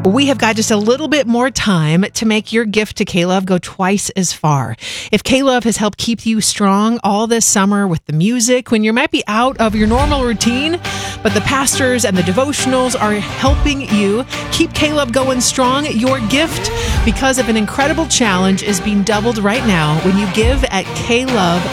We have got just a little bit more time to make your gift to K-Love go twice as far. If K-Love has helped keep you strong all this summer with the music, when you might be out of your normal routine, but the pastors and the devotionals are helping you keep K-Love going strong, your gift, because of an incredible challenge, is being doubled right now when you give at klove.com/joy.